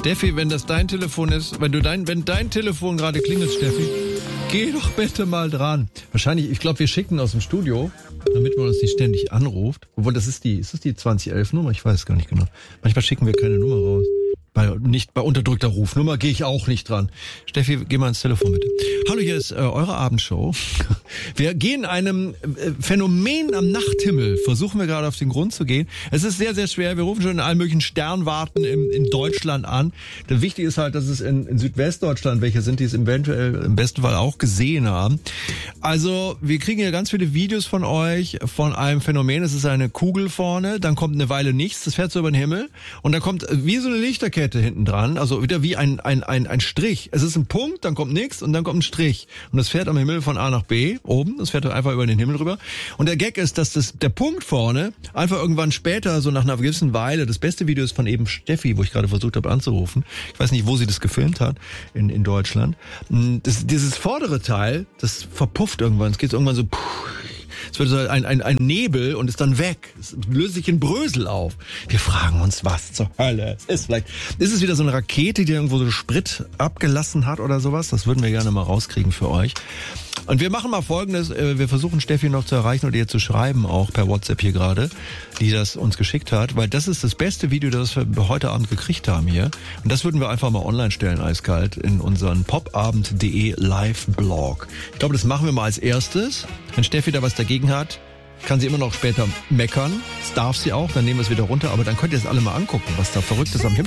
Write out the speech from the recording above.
Steffi, wenn das dein Telefon ist, wenn dein Telefon gerade klingelt, Steffi, geh doch bitte mal dran. Wahrscheinlich, ich glaube, wir schicken aus dem Studio, damit man uns nicht ständig anruft. Obwohl, ist das die 2011-Nummer? Ich weiß gar nicht genau. Manchmal schicken wir keine Nummer raus. Nicht bei unterdrückter Rufnummer gehe ich auch nicht dran. Steffi, geh mal ins Telefon bitte. Hallo, hier ist eure Abendshow. Wir gehen einem Phänomen am Nachthimmel, versuchen wir gerade auf den Grund zu gehen. Es ist sehr, sehr schwer. Wir rufen schon in allen möglichen Sternwarten in Deutschland an. Das Wichtige ist halt, dass es in Südwestdeutschland welche sind, die es eventuell im besten Fall auch gesehen haben. Also wir kriegen hier ganz viele Videos von euch von einem Phänomen. Es ist eine Kugel vorne, dann kommt eine Weile nichts, das fährt so über den Himmel und dann kommt wie so eine Lichterkette hinten dran, also wieder wie ein Strich. Es ist ein Punkt, dann kommt nichts und dann kommt ein Strich. Und das fährt am Himmel von A nach B oben, das fährt einfach über den Himmel rüber. Und der Gag ist, dass der Punkt vorne einfach irgendwann später, so nach einer gewissen Weile, das beste Video ist von eben Steffi, wo ich gerade versucht habe anzurufen. Ich weiß nicht, wo sie das gefilmt hat in Deutschland. Dieses vordere Teil, das verpufft irgendwann. Es geht irgendwann so... Es wird so ein Nebel und ist dann weg. Es löst sich in Brösel auf. Wir fragen uns, was zur Hölle es ist. Ist es wieder so eine Rakete, die irgendwo so Sprit abgelassen hat oder sowas? Das würden wir gerne mal rauskriegen für euch. Und wir machen mal Folgendes. Wir versuchen Steffi noch zu erreichen oder ihr zu schreiben, auch per WhatsApp hier gerade, die das uns geschickt hat. Weil das ist das beste Video, das wir heute Abend gekriegt haben hier. Und das würden wir einfach mal online stellen, eiskalt, in unseren popabend.de Live-Blog. Ich glaube, das machen wir mal als erstes. Wenn Steffi da was dagegen hat, kann sie immer noch später meckern. Das darf sie auch, dann nehmen wir es wieder runter. Aber dann könnt ihr es alle mal angucken, was da Verrücktes am Himmel